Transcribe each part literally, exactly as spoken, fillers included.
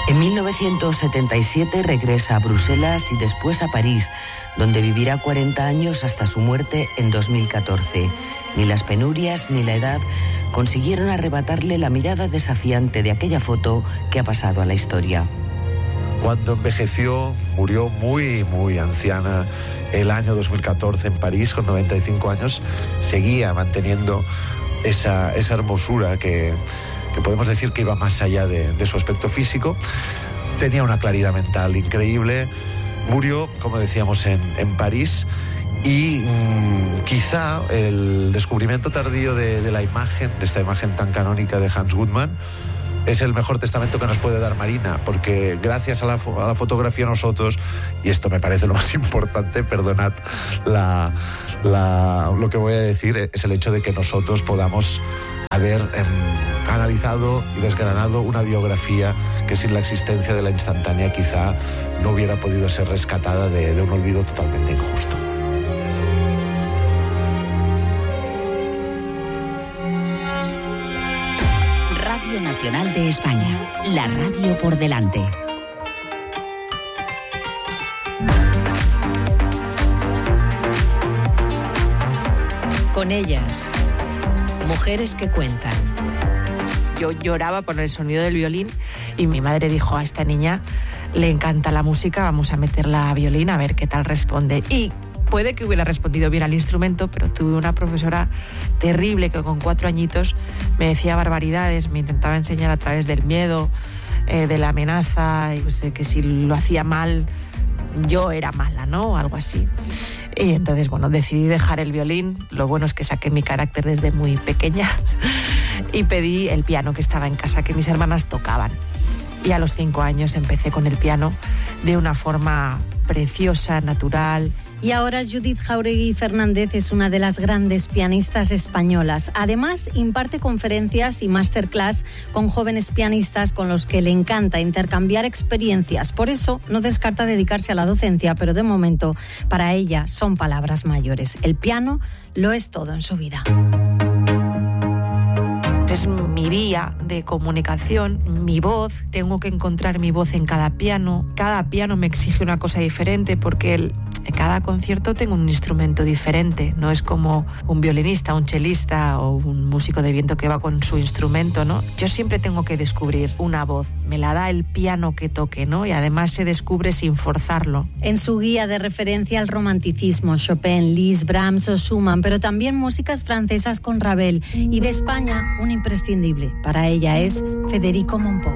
En mil novecientos setenta y siete regresa a Bruselas y después a París, donde vivirá cuarenta años hasta su muerte en dos mil catorce. Ni las penurias ni la edad consiguieron arrebatarle la mirada desafiante de aquella foto que ha pasado a la historia. Cuando envejeció, murió muy, muy anciana el año dos mil catorce en París, con noventa y cinco años, seguía manteniendo esa, esa hermosura que, que podemos decir que iba más allá de, de su aspecto físico. Tenía una claridad mental increíble. Murió, como decíamos, en, en París. Y mmm, quizá el descubrimiento tardío de, de la imagen, de esta imagen tan canónica de Hans Gutmann, es el mejor testamento que nos puede dar Marina, porque gracias a la, a la fotografía nosotros, y esto me parece lo más importante, perdonad la, la, lo que voy a decir, es el hecho de que nosotros podamos haber eh, analizado y desgranado una biografía que sin la existencia de la instantánea quizá no hubiera podido ser rescatada de, de un olvido totalmente injusto. Radio Nacional de España, la radio por delante. Con ellas, mujeres que cuentan. Yo lloraba por el sonido del violín y mi madre dijo: a esta niña le encanta la música, vamos a meterla a violín a ver qué tal responde. Y puede que hubiera respondido bien al instrumento, pero tuve una profesora terrible que con cuatro añitos me decía barbaridades, me intentaba enseñar a través del miedo, eh, de la amenaza, y pues, que si lo hacía mal yo era mala, ¿no? Algo así. Y entonces, bueno, decidí dejar el violín. Lo bueno es que saqué mi carácter desde muy pequeña y pedí el piano que estaba en casa, que mis hermanas tocaban. Y a los cinco años empecé con el piano de una forma preciosa, natural. Y ahora Judith Jauregui Fernández es una de las grandes pianistas españolas. Además, imparte conferencias y masterclass con jóvenes pianistas con los que le encanta intercambiar experiencias. Por eso no descarta dedicarse a la docencia, pero de momento para ella son palabras mayores. El piano lo es todo en su vida. Es mi vía de comunicación, mi voz. Tengo que encontrar mi voz en cada piano. Cada piano me exige una cosa diferente porque el, en cada concierto tengo un instrumento diferente. No es como un violinista, un chelista o un músico de viento que va con su instrumento, ¿no? Yo siempre tengo que descubrir una voz. Me la da el piano que toque, ¿no? Y además se descubre sin forzarlo. En su guía de referencia al romanticismo, Chopin, Liszt, Brahms o Schumann, pero también músicas francesas con Ravel. Y de España, un imprescindible para ella es Federico Mompou.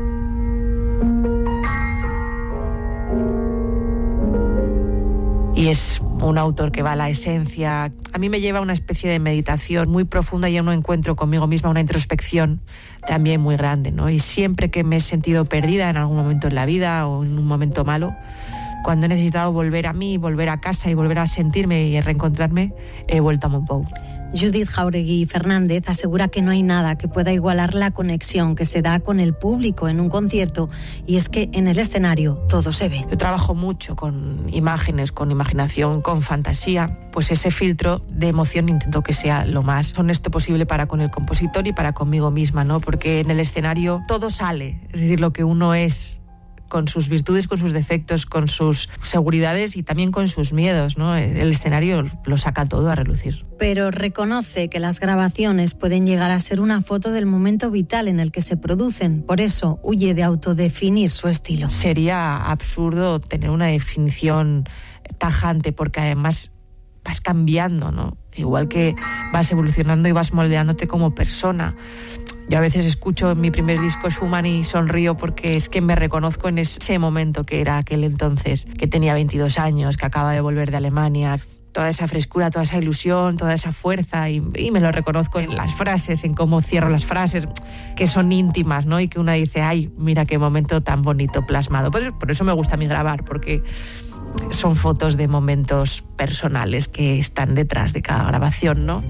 Y es un autor que va a la esencia. A mí me lleva a una especie de meditación muy profunda y a un encuentro conmigo misma, una introspección también muy grande, ¿no? Y siempre que me he sentido perdida en algún momento en la vida o en un momento malo, cuando he necesitado volver a mí, volver a casa y volver a sentirme y a reencontrarme, he vuelto a Mompou. Judith Jauregui Fernández asegura que no hay nada que pueda igualar la conexión que se da con el público en un concierto, y es que en el escenario todo se ve. Yo trabajo mucho con imágenes, con imaginación, con fantasía, pues ese filtro de emoción intento que sea lo más honesto posible para con el compositor y para conmigo misma, ¿no? Porque en el escenario todo sale, es decir, lo que uno es, con sus virtudes, con sus defectos, con sus seguridades y también con sus miedos, ¿no? El escenario lo saca todo a relucir. Pero reconoce que las grabaciones pueden llegar a ser una foto del momento vital en el que se producen. Por eso huye de autodefinir su estilo. Sería absurdo tener una definición tajante, porque además vas cambiando, ¿no? Igual que vas evolucionando y vas moldeándote como persona. Yo a veces escucho mi primer disco Schumann y sonrío porque es que me reconozco en ese momento que era aquel entonces, que tenía veintidós años, que acaba de volver de Alemania. Toda esa frescura, toda esa ilusión, toda esa fuerza, y, y me lo reconozco en las frases, en cómo cierro las frases, que son íntimas, ¿no? Y que una dice, ay, mira qué momento tan bonito plasmado. Por, por eso me gusta a mí grabar, porque son fotos de momentos personales que están detrás de cada grabación, ¿no?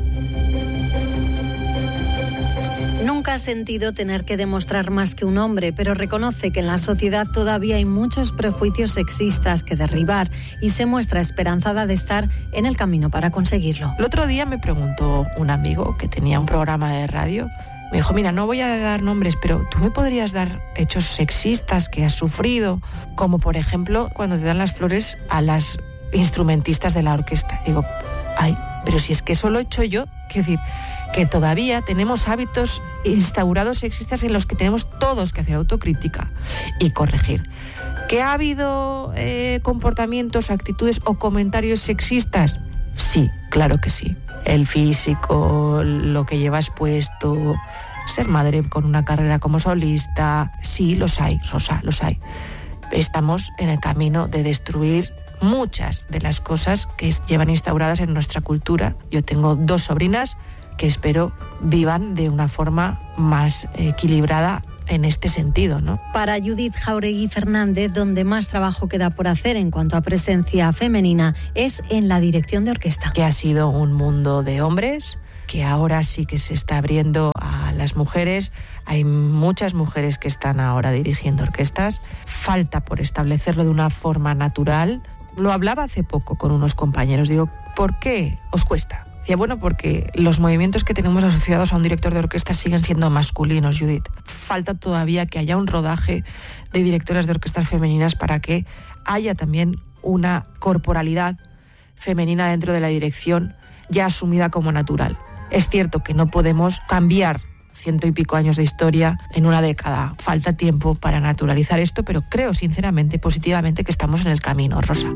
Nunca ha sentido tener que demostrar más que un hombre, pero reconoce que en la sociedad todavía hay muchos prejuicios sexistas que derribar y se muestra esperanzada de estar en el camino para conseguirlo. El otro día me preguntó un amigo que tenía un programa de radio Me dijo, mira, no voy a dar nombres, pero tú me podrías dar hechos sexistas que has sufrido, como por ejemplo cuando te dan las flores a las instrumentistas de la orquesta. Digo, ay, pero si es que eso lo he hecho yo, quiero decir, que todavía tenemos hábitos instaurados sexistas en los que tenemos todos que hacer autocrítica y corregir. ¿Que ha habido eh, comportamientos, actitudes o comentarios sexistas? Sí, claro que sí. El físico, lo que llevas puesto, ser madre con una carrera como solista, sí, los hay, Rosa, los hay. Estamos en el camino de destruir muchas de las cosas que llevan instauradas en nuestra cultura. Yo tengo dos sobrinas que espero vivan de una forma más equilibrada en este sentido, ¿no? Para Judith Jauregui Fernández, donde más trabajo queda por hacer en cuanto a presencia femenina es en la dirección de orquesta. Que ha sido un mundo de hombres, que ahora sí que se está abriendo a las mujeres. Hay muchas mujeres que están ahora dirigiendo orquestas. Falta por establecerlo de una forma natural. Lo hablaba hace poco con unos compañeros. Digo, ¿por qué os cuesta? Decía, bueno, porque los movimientos que tenemos asociados a un director de orquesta siguen siendo masculinos, Judith. Falta todavía que haya un rodaje de directoras de orquestas femeninas para que haya también una corporalidad femenina dentro de la dirección ya asumida como natural. Es cierto que no podemos cambiar ciento y pico años de historia en una década. Falta tiempo para naturalizar esto, pero creo sinceramente, positivamente, que estamos en el camino, Rosa.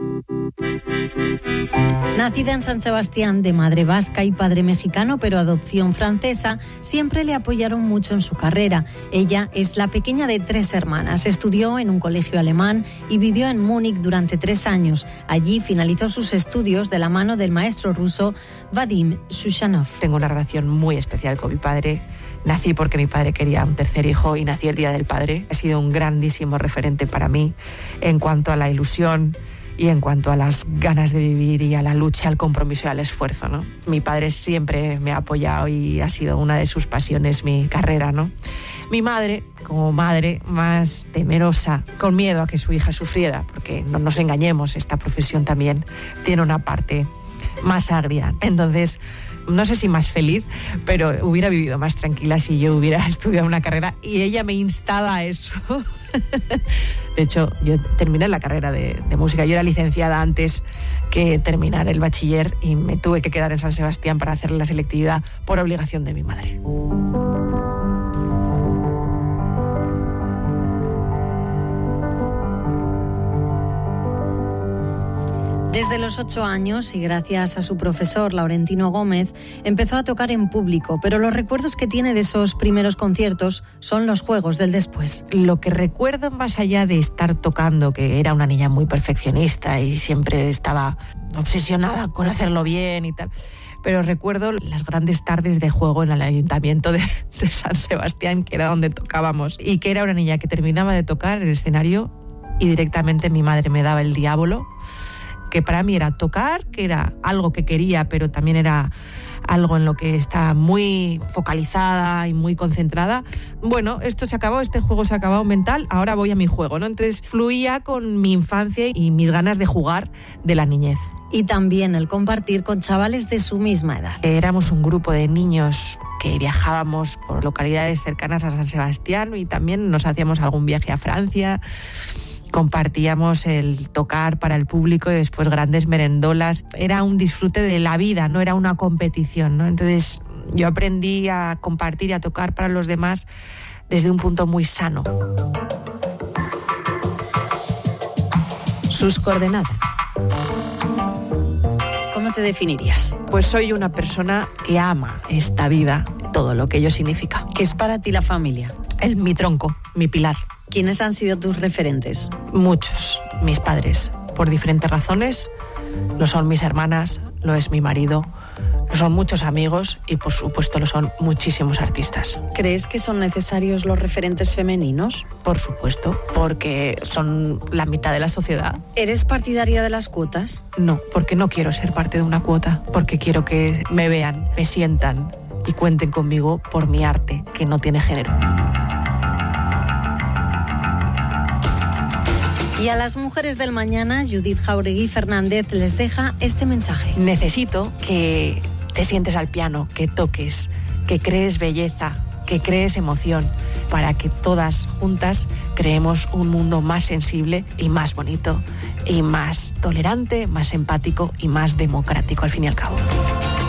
Nacida en San Sebastián, de madre vasca y padre mexicano, pero adopción francesa, siempre le apoyaron mucho en su carrera. Ella es la pequeña de tres hermanas. Estudió en un colegio alemán y vivió en Múnich durante tres años. Allí finalizó sus estudios de la mano del maestro ruso Vadim Shushanov. Tengo una relación muy especial con mi padre. Nací porque mi padre quería un tercer hijo y nací el Día del Padre. Ha sido un grandísimo referente para mí en cuanto a la ilusión y en cuanto a las ganas de vivir y a la lucha, al compromiso y al esfuerzo, ¿no? Mi padre siempre me ha apoyado y ha sido una de sus pasiones mi carrera, ¿no? Mi madre, como madre más temerosa, con miedo a que su hija sufriera, porque no nos engañemos, esta profesión también tiene una parte más agria. Entonces, no sé si más feliz, pero hubiera vivido más tranquila si yo hubiera estudiado una carrera y ella me instaba a eso. De hecho, yo terminé la carrera de, de música. Yo era licenciada antes que terminar el bachiller y me tuve que quedar en San Sebastián para hacer la selectividad por obligación de mi madre. Desde los ocho años y gracias a su profesor Laurentino Gómez empezó a tocar en público, pero los recuerdos que tiene de esos primeros conciertos son los juegos del después. Lo que recuerdo más allá de estar tocando, que era una niña muy perfeccionista y siempre estaba obsesionada con hacerlo bien y tal, pero recuerdo las grandes tardes de juego en el ayuntamiento de, de San Sebastián, que era donde tocábamos, y que era una niña que terminaba de tocar el escenario y directamente mi madre me daba el diablo, que para mí era tocar, que era algo que quería, pero también era algo en lo que estaba muy focalizada y muy concentrada. Bueno, esto se acabó, este juego se ha acabado mental, ahora voy a mi juego, ¿no? Entonces fluía con mi infancia y mis ganas de jugar de la niñez. Y también el compartir con chavales de su misma edad. Éramos un grupo de niños que viajábamos por localidades cercanas a San Sebastián y también nos hacíamos algún viaje a Francia. Compartíamos el tocar para el público y después grandes merendolas. Era un disfrute de la vida, no era una competición, ¿no? Entonces yo aprendí a compartir y a tocar para los demás desde un punto muy sano. Sus coordenadas. ¿Cómo te definirías? Pues soy una persona que ama esta vida, todo lo que ello significa. ¿Qué es para ti la familia? Es mi tronco, mi pilar. ¿Quiénes han sido tus referentes? Muchos, mis padres, por diferentes razones. Lo son mis hermanas, lo es mi marido, lo son muchos amigos y por supuesto lo son muchísimos artistas. ¿Crees que son necesarios los referentes femeninos? Por supuesto, porque son la mitad de la sociedad. ¿Eres partidaria de las cuotas? No, porque no quiero ser parte de una cuota, porque quiero que me vean, me sientan y cuenten conmigo por mi arte, que no tiene género. Y a las mujeres del mañana, Judith Jauregui Fernández les deja este mensaje. Necesito que te sientes al piano, que toques, que crees belleza, que crees emoción, para que todas juntas creemos un mundo más sensible y más bonito, y más tolerante, más empático y más democrático, al fin y al cabo.